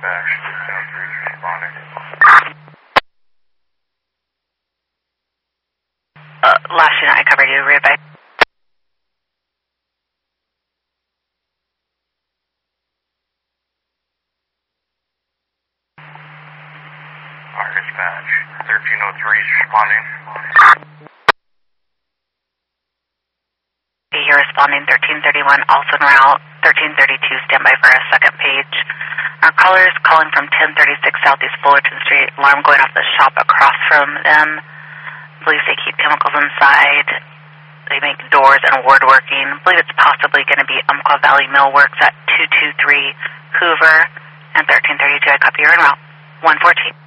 dispatch. 1303 is responding. Last unit, I covered you. Readby. Alright, dispatch. 1303 is responding. You're responding 1331, also en route. 1332, standby for a second page. Our caller is calling from 1036 Southeast Fullerton Street. Alarm going off the shop across from them. Believes they keep chemicals inside. They make doors and woodworking. I believe it's possibly going to be Umpqua Valley Millworks at 223 Hoover and 1332. I copy, you're en route. 114.